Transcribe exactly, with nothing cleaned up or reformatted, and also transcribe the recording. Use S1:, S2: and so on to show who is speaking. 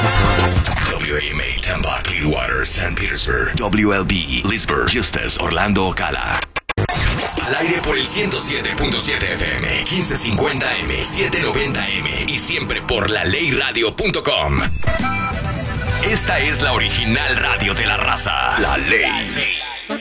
S1: W A M A Tampa, Clearwater, Saint Petersburg. W L B Leesburg, Justus, Orlando, Ocala. Al aire por el ciento siete punto siete F M, quince cincuenta M, setecientos noventa M y siempre por la ley radio punto com. Esta es la original radio de la raza. La Ley.